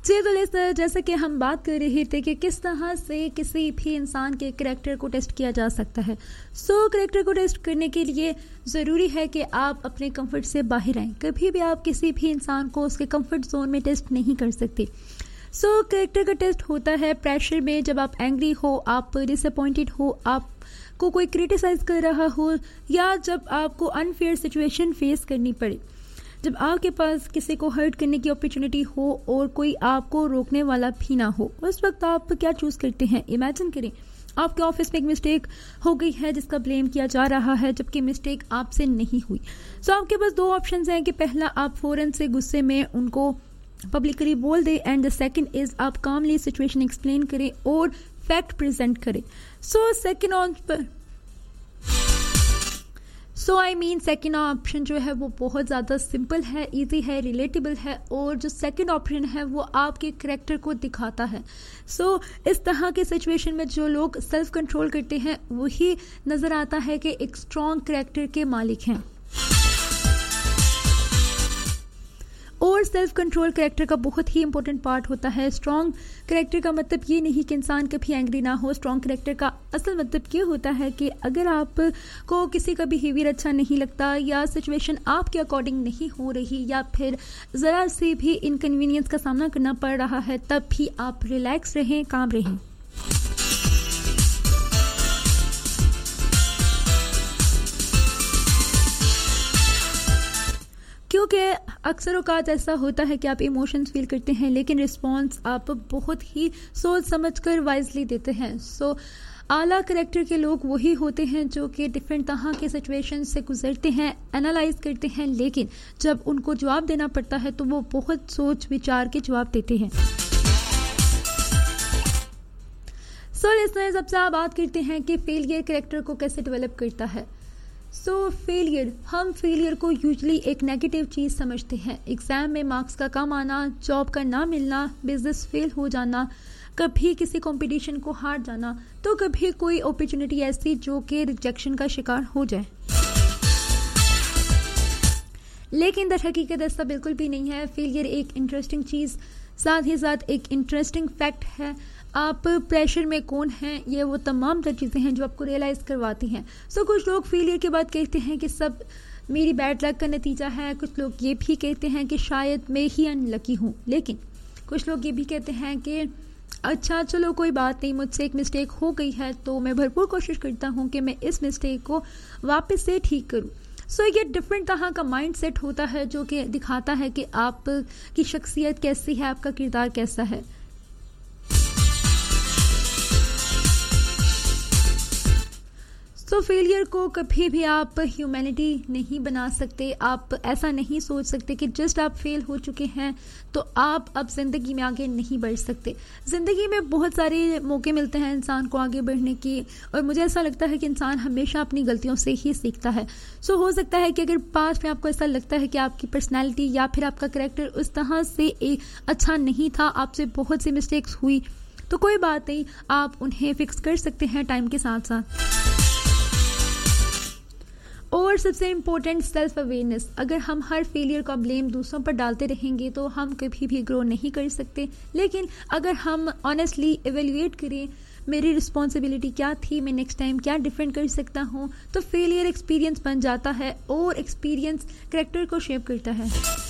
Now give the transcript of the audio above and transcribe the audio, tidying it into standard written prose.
जी तो लिस्टर, जैसे कि हम बात कर रहे थे कि किस तरह से किसी भी इंसान के करैक्टर को टेस्ट किया जा सकता है। करैक्टर को टेस्ट करने के लिए ज़रूरी है कि आप अपने कंफर्ट से बाहर आएँ। कभी भी आप किसी भी इंसान को उसके कंफर्ट जोन में टेस्ट नहीं कर सकते। करैक्टर का टेस्ट होता है प्रेशर में, जब आप एंग्री हो, आप डिसअपॉइंटेड हो, आपको कोई क्रिटिसाइज कर रहा हो, या जब आपको अनफेयर सिचुएशन फेस करनी पड़े, जब आपके पास किसी को हर्ट करने की अपॉर्चुनिटी हो और कोई आपको रोकने वाला भी ना हो। उस वक्त आप क्या चूज करते हैं? इमेजिन करें आपके ऑफिस में एक मिस्टेक हो गई है जिसका ब्लेम किया जा रहा है, जबकि मिस्टेक आपसे नहीं हुई। आपके पास दो ऑप्शंस हैं कि पहला, आप फौरन से गुस्से में उनको पब्लिकली बोल दे, एंड द सेकंड इज आप कामली सिचुएशन एक्सप्लेन करें और फैक्ट प्रेजेंट करें। सेकेंड ऑप्शन जो है वो बहुत ज़्यादा सिंपल है, इजी है, रिलेटेबल है, और जो सेकेंड ऑप्शन है वो आपके करैक्टर को दिखाता है। इस तरह के सिचुएशन में जो लोग सेल्फ कंट्रोल करते हैं वही नज़र आता है कि एक स्ट्रॉन्ग करैक्टर के मालिक हैं। और सेल्फ कंट्रोल करैक्टर का बहुत ही इंपॉर्टेंट पार्ट होता है। स्ट्रॉन्ग करैक्टर का मतलब ये नहीं कि इंसान कभी एंग्री ना हो। स्ट्रॉन्ग करैक्टर का असल मतलब ये होता है कि अगर आपको किसी का बिहेवियर अच्छा नहीं लगता, या सिचुएशन आपके अकॉर्डिंग नहीं हो रही, या फिर ज़रा से भी इनकन्वीनियंस का सामना करना पड़ रहा है, तब भी आप रिलैक्स रहें, काम रहें। क्योंकि अक्सर औकात ऐसा होता है कि आप इमोशंस फील करते हैं, लेकिन रिस्पॉन्स आप बहुत ही सोच समझकर वाइजली देते हैं। आला करैक्टर के लोग वही होते हैं जो कि डिफरेंट तरह के सिचुएशन से गुजरते हैं, एनालाइज करते हैं, लेकिन जब उनको जवाब देना पड़ता है तो वो बहुत सोच विचार के जवाब देते हैं। लिसनर्स, अब से आप बात करते हैं कि फेलियर करैक्टर को कैसे डेवलप करता है। फेलियर, हम फेलियर को यूजुअली एक नेगेटिव चीज़ समझते हैं। एग्जाम में मार्क्स का कम आना, जॉब का ना मिलना, बिजनेस फेल हो जाना, कभी किसी कंपटीशन को हार जाना, तो कभी कोई अपॉर्चुनिटी ऐसी जो कि रिजेक्शन का शिकार हो जाए। लेकिन दर हकीकत ऐसा बिल्कुल भी नहीं है। फेलियर एक इंटरेस्टिंग चीज़, साथ ही साथ एक इंटरेस्टिंग फैक्ट है। आप प्रेशर में कौन हैं, ये वो तमाम तर चीज़ें हैं जो आपको रियलाइज़ करवाती हैं। कुछ लोग फेलियर के बाद कहते हैं कि सब मेरी बैड लक का नतीजा है। कुछ लोग ये भी कहते हैं कि शायद मैं ही अनलकी हूँ। लेकिन कुछ लोग ये भी कहते हैं कि अच्छा चलो कोई बात नहीं, मुझसे एक मिस्टेक हो गई है तो मैं भरपूर कोशिश करता हूँ कि मैं इस मिस्टेक को वापस से ठीक करूँ। ये डिफरेंट तरह का माइंड सेट होता है जो कि दिखाता है कि आपकी शख्सियत कैसी है, आपका किरदार कैसा है। फेलियर को कभी भी आप ह्यूमैनिटी नहीं बना सकते। आप ऐसा नहीं सोच सकते कि जस्ट आप फेल हो चुके हैं तो आप अब जिंदगी में आगे नहीं बढ़ सकते। जिंदगी में बहुत सारे मौके मिलते हैं इंसान को आगे बढ़ने की, और मुझे ऐसा लगता है कि इंसान हमेशा अपनी गलतियों से ही सीखता है। हो सकता है कि अगर पास्ट में आपको ऐसा लगता है कि आपकी पर्सनैलिटी या फिर आपका करैक्टर उस तरह से अच्छा नहीं था, आपसे बहुत सी मिस्टेक्स हुई, तो कोई बात नहीं, आप उन्हें फिक्स कर सकते हैं टाइम के साथ साथ। और सबसे इम्पोर्टेंट, सेल्फ अवेयरनेस। अगर हम हर फेलियर का ब्लेम दूसरों पर डालते रहेंगे तो हम कभी भी ग्रो नहीं कर सकते। लेकिन अगर हम ऑनेस्टली एवेल्युएट करें, मेरी रिस्पॉन्सिबिलिटी क्या थी, मैं नेक्स्ट टाइम क्या डिफरेंट कर सकता हूँ, तो फेलियर एक्सपीरियंस बन जाता है, और एक्सपीरियंस करैक्टर को शेप करता है।